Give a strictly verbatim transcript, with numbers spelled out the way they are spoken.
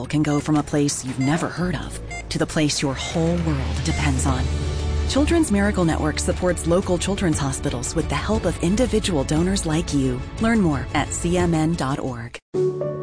can go from a place you've never heard of to the place your whole world depends on. Children's Miracle Network supports local children's hospitals with the help of individual donors like you. Learn more at c m n dot org.